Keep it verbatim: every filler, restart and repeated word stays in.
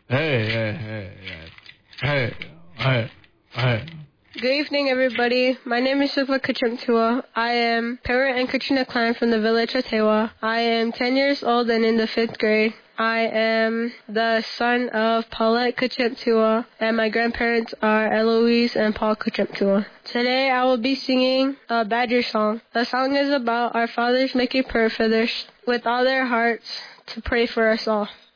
Hey, hey, hey, hey, hey, hey, hey. Good evening, everybody. My name is Shukla Kachimtua. I am Parent and Katrina Klein from the village of Tewa. I am ten years old and in the fifth grade. I am the son of Paulette Kachimtua, and my grandparents are Eloise and Paul Kachimtua. Today I will be singing a Badger song. The song is about our fathers making prayer for their, with all their hearts to pray for us all.